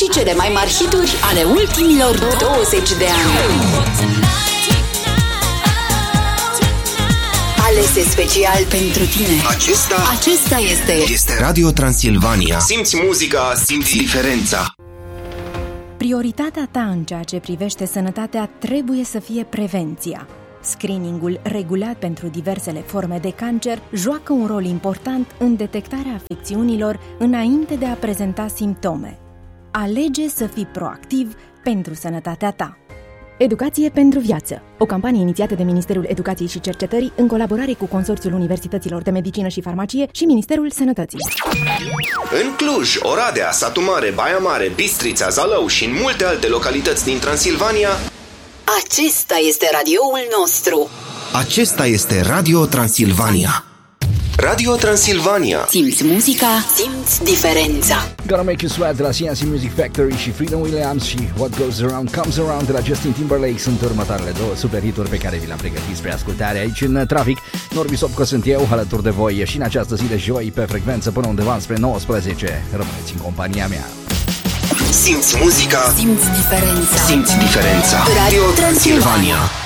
și cele mai mari hituri ale ultimilor 20 de ani. Alese special pentru tine. Acesta este Radio Transilvania. Simți muzica, simți diferența. Prioritatea ta în ceea ce privește sănătatea trebuie să fie prevenția. Screeningul regulat pentru diversele forme de cancer joacă un rol important în detectarea afecțiunilor înainte de a prezenta simptome. Alege să fii proactiv pentru sănătatea ta. Educație pentru viață, o campanie inițiată de Ministerul Educației și Cercetării în colaborare cu Consorțiul Universităților de Medicină și Farmacie și Ministerul Sănătății. În Cluj, Oradea, Satu Mare, Baia Mare, Bistrița, Zalău și în multe alte localități din Transilvania, acesta este radioul nostru. Acesta este Radio Transilvania. Radio Transilvania. Simți muzica, simți diferența. Gonna Make You Sweat de la CNC Music Factory și Freedom Williams și What Goes Around Comes Around de la Justin Timberlake sunt următoarele două super hituri pe care vi le-am pregătit spre ascultare aici în trafic. Norbi Sopco sunt eu, alături de voi și în această zi de joi pe frecvență până undeva spre 19. Rămâneți în compania mea. Simți muzica, simți diferența. Simți diferența. Radio Transilvania.